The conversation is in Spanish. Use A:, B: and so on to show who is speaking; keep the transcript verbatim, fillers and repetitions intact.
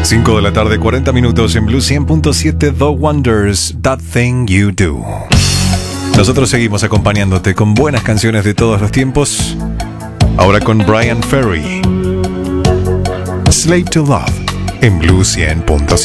A: cinco de la tarde, cuarenta minutos en Blue cien punto siete, The Wonders, That Thing You Do. Nosotros seguimos acompañándote con buenas canciones de todos los tiempos. Ahora con Bryan Ferry, Slave to Love, en Blue cien punto siete.